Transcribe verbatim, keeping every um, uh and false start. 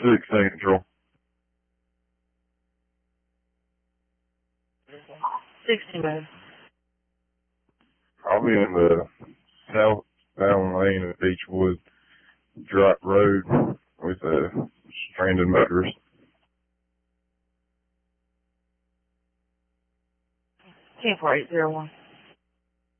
Six Central. sixty-nine. I'll be in the southbound lane of Beechwood Drop Road with a stranded motorist. ten four eight zero one.